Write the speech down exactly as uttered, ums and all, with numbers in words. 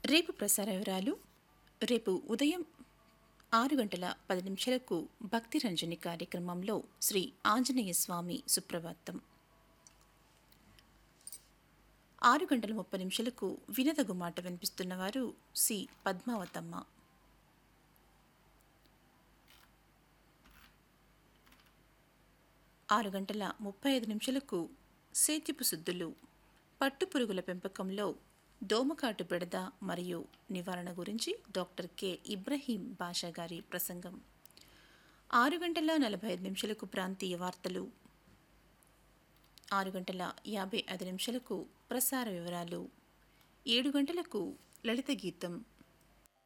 రేపు ప్రసార వివరాలు. రేపు ఉదయం ఆరు గంటల పది నిమిషాలకు భక్తి రంజని కార్యక్రమంలో శ్రీ ఆంజనేయ స్వామి సుప్రభాతం. ఆరు గంటల ముప్పై నిమిషాలకు వినదగు మాట వినిపిస్తున్నవారు సి పద్మావతమ్మ. ఆరు గంటల ముప్పై ఐదు నిమిషాలకు సేద్యపు శుద్ధులు, పట్టుపురుగుల పెంపకంలో దోమకాటు బెడద మరియు నివారణ గురించి డాక్టర్ కె ఇబ్రహీం బాషా గారి ప్రసంగం. ఆరు గంటల నలభై ఐదు నిమిషాలకు ప్రాంతీయ వార్తలు. ఆరు గంటల యాభై ఐదు నిమిషాలకు ప్రసార వివరాలు. ఏడు గంటలకు లలిత గీతం